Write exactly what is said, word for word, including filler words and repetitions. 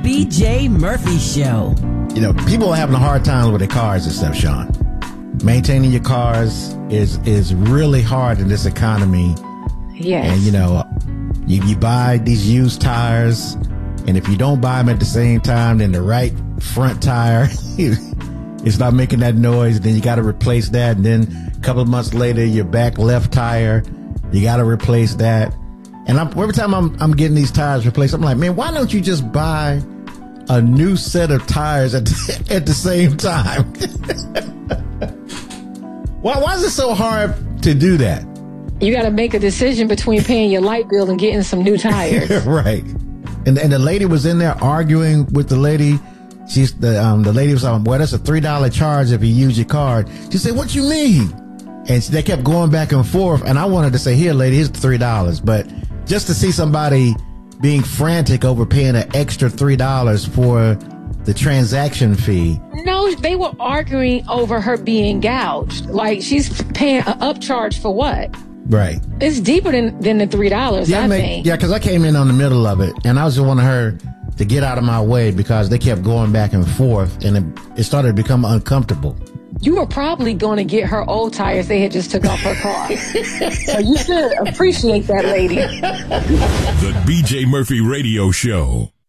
B J Murphy Show. You know, people are having a hard time with their cars and stuff, Sean. Maintaining your cars is is really hard in this economy. Yes. And, you know, you, you buy these used tires, and if you don't buy them at the same time, then the right front tire is not making that noise. Then you got to replace that. And then a couple of months later, your back left tire, you got to replace that. And I'm, every time I'm, I'm getting these tires replaced, I'm like, man, why don't you just buy a new set of tires at the, at the same time? why, why is it so hard to do that? You got to make a decision between paying your light bill and getting some new tires. Right. And and the lady was in there arguing with the lady. She's the um the lady was on, well, that's a three dollar charge if you use your card. She said, what you mean? And they kept going back and forth. And I wanted to say, here, lady, here's the three dollars. But just to see somebody being frantic over paying an extra three dollars for the transaction fee. No, they were arguing over her being gouged. Like, she's paying an upcharge for what? Right. It's deeper than, than the three dollars, yeah, I make, think. Yeah, because I came in on the middle of it, and I was just wanting her to get out of my way because they kept going back and forth, and it, it started to become uncomfortable. You were probably going to get her old tires. They had just took off her car. So you should appreciate that lady. The B J Murphy Radio Show.